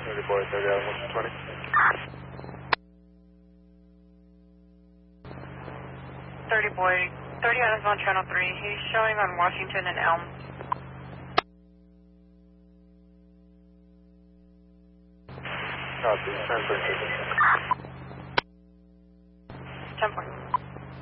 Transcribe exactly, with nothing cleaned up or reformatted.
thirty boy, thirty out, one twenty. thirty boy, thirty out is on channel three. He's showing on Washington and Elm. Copy, ten point six. ten point.